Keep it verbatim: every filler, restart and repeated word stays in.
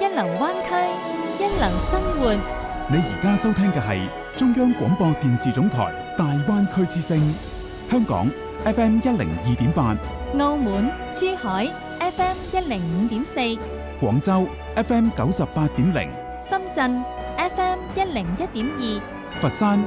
流灣區，一流生活。 你而家收聽嘅係中央廣播電視總台大灣區之聲，香港 F M 一零二點八， 澳門、珠海 F M 一零五點四， 廣州 F M 九十八點零， 深圳 F M 一零一點二， 佛山